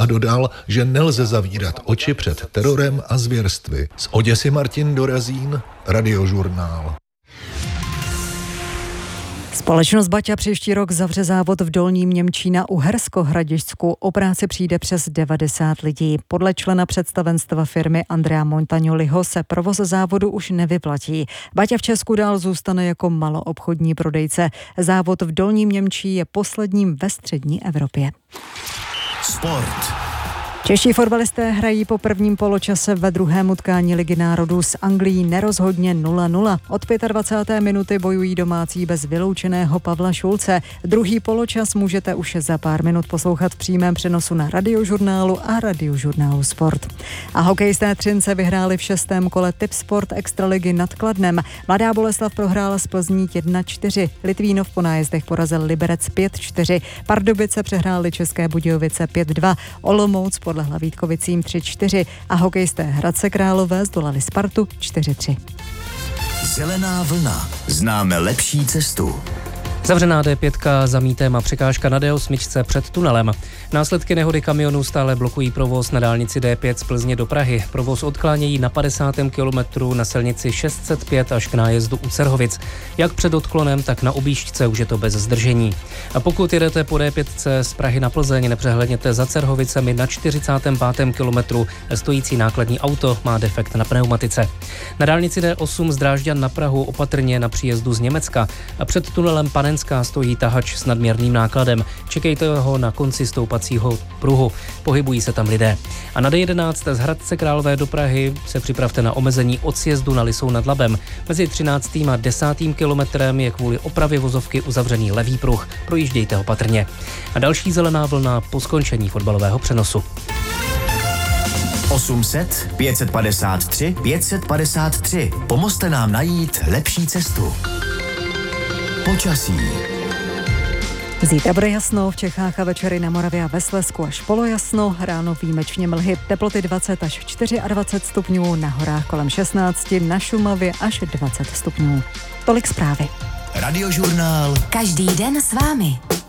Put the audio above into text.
a dodal, že nelze zavírat oči před terorem a zvěrstvy. Z Oděsy Martin Dorazín, Radiožurnál. Společnost Baťa příští rok zavře závod v Dolním Němčí na Uhersko-Hradišťsku. O práci přijde přes 90 lidí. Podle člena představenstva firmy Andrea Montagnoliho se provoz závodu už nevyplatí. Baťa v Česku dál zůstane jako maloobchodní prodejce. Závod v Dolním Němčí je posledním ve střední Evropě. Sport. Čeští fotbalisté hrají po prvním poločase ve druhém utkání Ligy národů s Anglií nerozhodně 0-0. Od 25. minuty bojují domácí bez vyloučeného Pavla Šulce. Druhý poločas můžete už za pár minut poslouchat v přímém přenosu na Radiožurnálu a Radiožurnálu Sport. A hokejisté Třince vyhráli v 6. kole Tipsport Extraligy nad Kladnem. Mladá Boleslav prohrála s Plzní 1-4. Litvínov po nájezdech porazil Liberec 5-4. Pardubice přehráli České Budějovice 5-2. Olomouc podlehla Vítkovicím 3-4 a hokejisté Hradce Králové zdolali Spartu 4-3. Zelená vlna. Známe lepší cestu. Zavřená D5 zamítém a překážka na D8 před tunelem. Následky nehody kamionů stále blokují provoz na dálnici D5 z Plzně do Prahy. Provoz odklánějí na 50. kilometru na silnici 605 až k nájezdu u Cerhovic. Jak před odklonem, tak na objížďce už je to bez zdržení. A pokud jedete po D5 z Prahy na Plzeň, nepřehledněte za Cerhovicemi na 45. kilometru. Stojící nákladní auto má defekt na pneumatice. Na dálnici D8 z Drážďan na Prahu opatrně na příjezdu z Německa. A před tunelem Panenská stojí tahač s nadměrným nákladem. Čekejte ho na konci stoupacího pruhu. Pohybují se tam lidé. A na D11 z Hradce Králové do Prahy se připravte na omezení od sjezdu na Lisou nad Labem. Mezi 13. a 10. kilometrem je kvůli opravě vozovky uzavřený levý pruh. Projíždějte opatrně. A další zelená vlna po skončení fotbalového přenosu. 800 553 553. Pomozte nám najít lepší cestu. Počasí. Zítra bude jasno, v Čechách a večery na Moravě a ve Slezsku až polojasno, ráno výjimečně mlhy, teploty 20 až 24 stupňů, na horách kolem 16, na Šumavě až 20 stupňů. Tolik zprávy. Radiožurnál. Každý den s vámi.